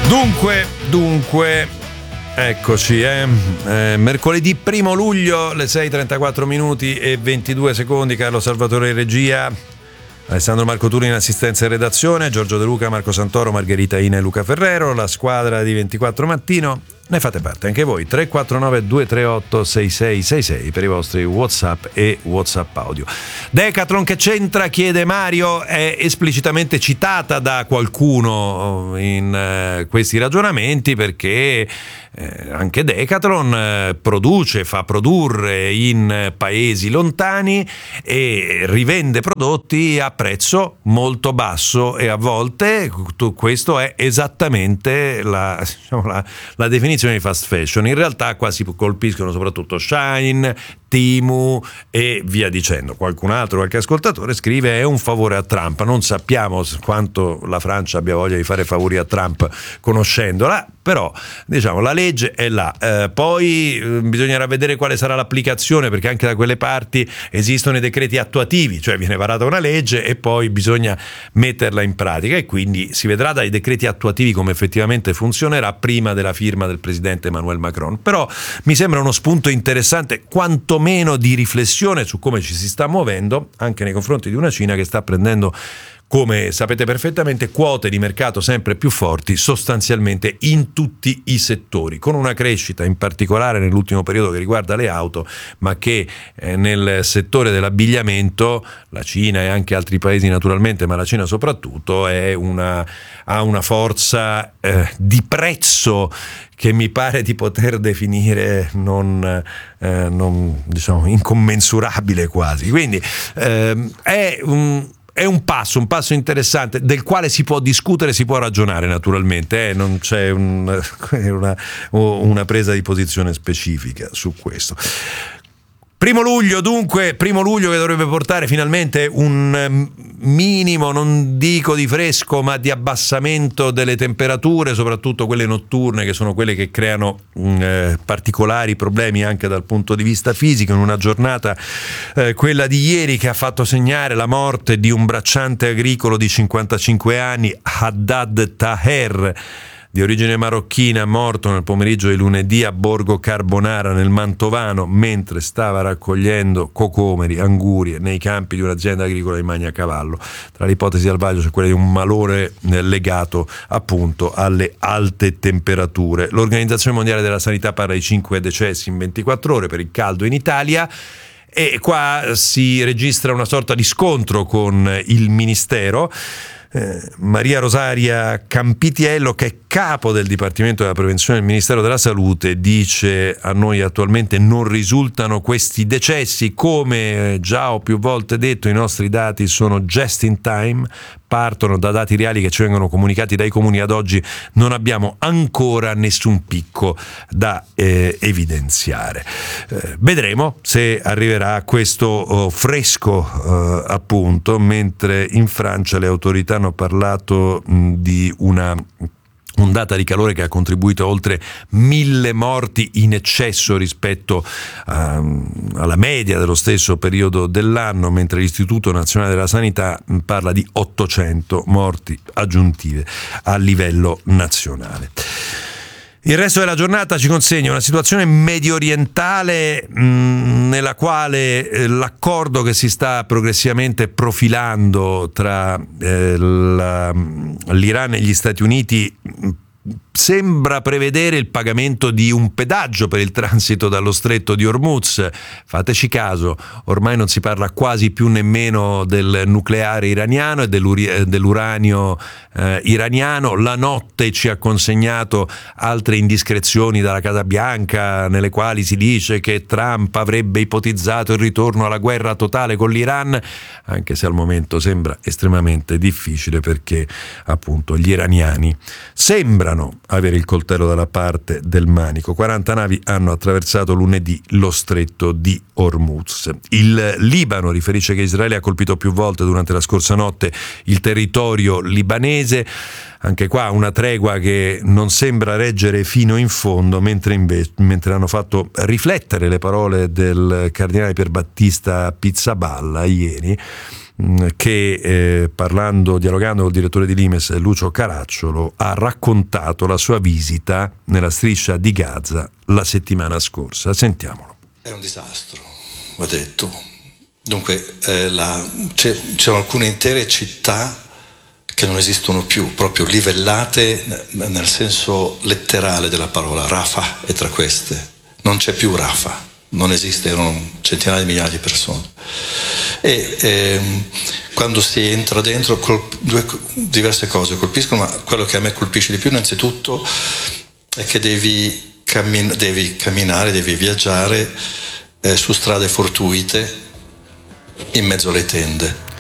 Dunque, eccoci, mercoledì 1 luglio, le 6:34 minuti e 22 secondi. Carlo Salvatore in regia, Alessandro Marco Turi in assistenza e redazione, Giorgio De Luca, Marco Santoro, Margherita Ina e Luca Ferrero, la squadra di 24 Mattino. Ne fate parte anche voi, 349 238 6666 per i vostri WhatsApp e WhatsApp audio. Decathlon che c'entra, chiede Mario, è esplicitamente citata da qualcuno in questi ragionamenti perché anche Decathlon fa produrre in paesi lontani e rivende prodotti a prezzo molto basso, e a volte questo è esattamente la definizione di fast fashion. In realtà qua si colpiscono soprattutto Shein, Temu e via dicendo. Qualche ascoltatore scrive: è un favore a Trump. Non sappiamo quanto la Francia abbia voglia di fare favori a Trump conoscendola, però diciamo la legge è là. Poi bisognerà vedere quale sarà l'applicazione, perché anche da quelle parti esistono i decreti attuativi, cioè viene varata una legge e poi bisogna metterla in pratica, e quindi si vedrà dai decreti attuativi come effettivamente funzionerà prima della firma del presidente Emmanuel Macron. Però mi sembra uno spunto interessante, quantomeno di riflessione su come ci si sta muovendo anche nei confronti di una Cina che sta prendendo, come sapete perfettamente, quote di mercato sempre più forti sostanzialmente in tutti i settori, con una crescita in particolare nell'ultimo periodo che riguarda le auto, ma che nel settore dell'abbigliamento la Cina e anche altri paesi naturalmente, ma la Cina soprattutto, ha una forza di prezzo che mi pare di poter definire non diciamo incommensurabile quasi. Quindi è un passo interessante del quale si può discutere, si può ragionare naturalmente, non c'è una presa di posizione specifica su questo. 1 luglio dunque, 1 luglio che dovrebbe portare finalmente un minimo, non dico di fresco, ma di abbassamento delle temperature, soprattutto quelle notturne, che sono quelle che creano particolari problemi anche dal punto di vista fisico, in una giornata quella di ieri che ha fatto segnare la morte di un bracciante agricolo di 55 anni, Haddad Taher, di origine marocchina, morto nel pomeriggio di lunedì a Borgo Carbonara nel Mantovano mentre stava raccogliendo cocomeri, angurie nei campi di un'azienda agricola di Magnacavallo. Tra le ipotesi al vaglio c'è quella di un malore legato appunto alle alte temperature. L'Organizzazione Mondiale della Sanità parla di 5 decessi in 24 ore per il caldo in Italia. E qua si registra una sorta di scontro con il Ministero. Maria Rosaria Campitiello, che è capo del Dipartimento della Prevenzione del Ministero della Salute, dice: a noi attualmente non risultano questi decessi, come già ho più volte detto, i nostri dati sono just in time, partono da dati reali che ci vengono comunicati dai comuni. Ad oggi non abbiamo ancora nessun picco da evidenziare. Vedremo se arriverà questo fresco appunto, mentre in Francia le autorità hanno parlato di un'ondata di calore che ha contribuito a oltre 1.000 morti in eccesso rispetto alla media dello stesso periodo dell'anno, mentre l'Istituto Nazionale della Sanità parla di 800 morti aggiuntive a livello nazionale. Il resto della giornata ci consegna una situazione mediorientale nella quale l'accordo che si sta progressivamente profilando tra l'Iran e gli Stati Uniti sembra prevedere il pagamento di un pedaggio per il transito dallo stretto di Hormuz. Fateci caso, ormai non si parla quasi più nemmeno del nucleare iraniano e dell'uranio iraniano. La notte ci ha consegnato altre indiscrezioni dalla Casa Bianca, nelle quali si dice che Trump avrebbe ipotizzato il ritorno alla guerra totale con l'Iran, anche se al momento sembra estremamente difficile, perché appunto gli iraniani sembrano avere il coltello dalla parte del manico. 40 navi hanno attraversato lunedì lo stretto di Hormuz. Il Libano riferisce che Israele ha colpito più volte durante la scorsa notte il territorio libanese. Anche qua una tregua che non sembra reggere fino in fondo, mentre hanno fatto riflettere le parole del cardinale Pierbattista Pizzaballa ieri, che dialogando col direttore di Limes, Lucio Caracciolo, ha raccontato la sua visita nella striscia di Gaza la settimana scorsa. Sentiamolo. È un disastro, va detto. Dunque c'erano alcune intere città che non esistono più, proprio livellate nel senso letterale della parola. Rafah è tra queste. Non c'è più Rafah, non esiste, erano centinaia di migliaia di persone. E quando si entra dentro, diverse cose colpiscono, ma quello che a me colpisce di più innanzitutto è che devi camminare, devi viaggiare su strade fortuite in mezzo alle tende.